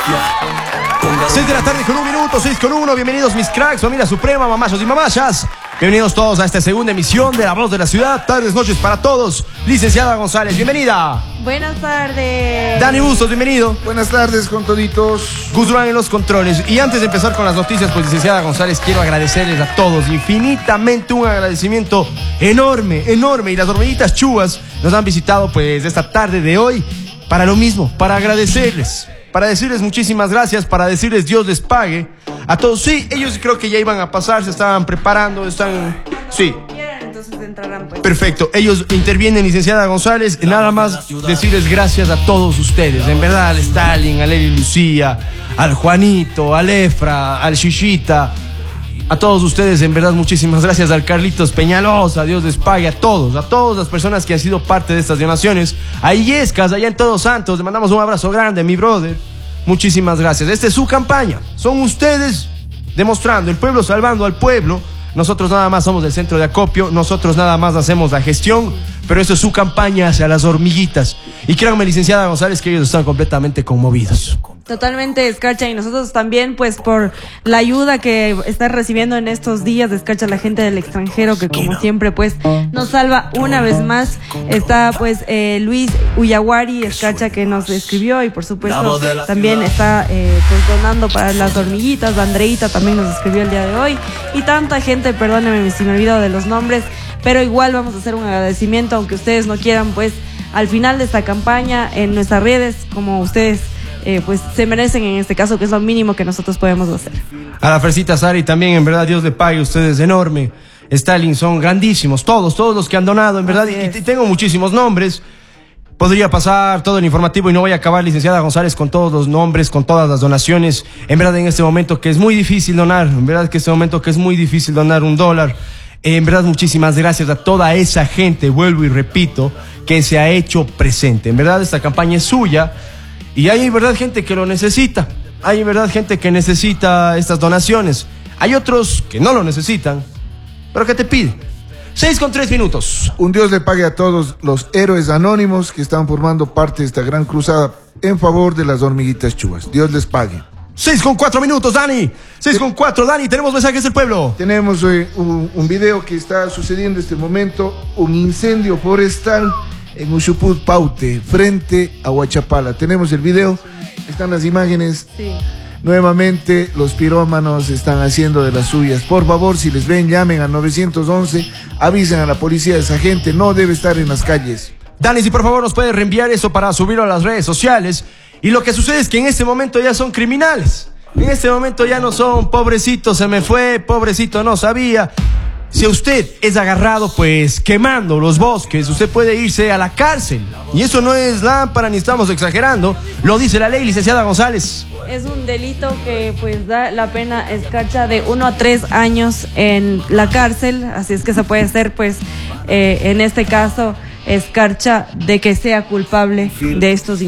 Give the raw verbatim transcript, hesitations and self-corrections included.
seis de la tarde con un minuto, seis con uno. Bienvenidos mis cracks, familia suprema, mamachos y mamachas. Bienvenidos todos a esta segunda emisión de La Voz de la Ciudad. Tardes, noches para todos. Licenciada González, bienvenida. Buenas tardes. Dani Bustos, bienvenido. Buenas tardes con toditos. Gus Durán en los controles. Y antes de empezar con las noticias, pues licenciada González, quiero agradecerles a todos infinitamente, un agradecimiento enorme, enorme. Y las hormiguitas chuvas nos han visitado pues esta tarde de hoy para lo mismo, para agradecerles, para decirles muchísimas gracias, para decirles Dios les pague a todos. Sí, ellos creo que ya iban a pasar, se estaban preparando, están... Sí. Entonces entrarán pues. Perfecto, ellos intervienen, licenciada González. Nada más decirles gracias a todos ustedes, en verdad, al Stalin, a Lely Lucía, al Juanito, al Efra, al Shishita, a todos ustedes, en verdad, muchísimas gracias. Al Carlitos Peñalosa, Dios les pague, a todos, a todas las personas que han sido parte de estas donaciones. A Illescas, allá en Todos Santos, le mandamos un abrazo grande, mi brother. Muchísimas gracias. Esta es su campaña, son ustedes demostrando, el pueblo salvando al pueblo. Nosotros nada más somos el centro de acopio, nosotros nada más hacemos la gestión, pero eso es su campaña hacia las hormiguitas. Y créanme, licenciada González, que ellos están completamente conmovidos. Totalmente, Escarcha, y nosotros también, pues, por la ayuda que está recibiendo en estos días de Escarcha la gente del extranjero, que como siempre, pues, nos salva una vez más. Está, pues, eh, Luis Uyaguari, Escarcha, que nos escribió, y por supuesto, también está, eh, pues, donando para las hormiguitas. Andreita también nos escribió el día de hoy, y tanta gente, perdónenme si me olvido de los nombres, pero igual vamos a hacer un agradecimiento, aunque ustedes no quieran, pues, al final de esta campaña, en nuestras redes, como ustedes Eh, pues se merecen en este caso, que es lo mínimo que nosotros podemos hacer. A la Fresita Sari también, en verdad, Dios le pague, ustedes enorme. Stalin, son grandísimos, todos, todos los que han donado, en verdad, y, y tengo muchísimos nombres. Podría pasar todo el informativo y no voy a acabar, licenciada González, con todos los nombres, con todas las donaciones. En verdad, en este momento que es muy difícil donar, en verdad que este momento que es muy difícil donar un dólar. En verdad, muchísimas gracias a toda esa gente, vuelvo y repito, que se ha hecho presente. En verdad, esta campaña es suya. Y hay, en verdad, gente que lo necesita. Hay, en verdad, gente que necesita estas donaciones. Hay otros que no lo necesitan, pero que te piden. Seis con tres minutos. Un Dios le pague a todos los héroes anónimos que están formando parte de esta gran cruzada en favor de las hormiguitas chuvas. Dios les pague. Seis con cuatro minutos, Dani. Seis con cuatro, Dani. Tenemos mensajes del pueblo. Tenemos eh, un, un video que está sucediendo en este momento. Un incendio forestal en Ushuput Paute, frente a Huachapala. Tenemos el video, están las imágenes. Sí. Nuevamente los pirómanos están haciendo de las suyas. Por favor, si les ven, llamen al nueve once, avisen a la policía. Esa gente no debe estar en las calles. Dani, si por favor nos puede reenviar eso para subirlo a las redes sociales. Y lo que sucede es que en este momento ya son criminales. En este momento ya no son pobrecito, se me fue, pobrecito, no sabía. Si usted es agarrado, pues, quemando los bosques, usted puede irse a la cárcel. Y eso no es lámpara ni estamos exagerando. Lo dice la ley, licenciada González. Es un delito que, pues, da la pena, Escarcha, de uno a tres años en la cárcel. Así es que se puede hacer, pues, eh, en este caso, Escarcha, de que sea culpable de estos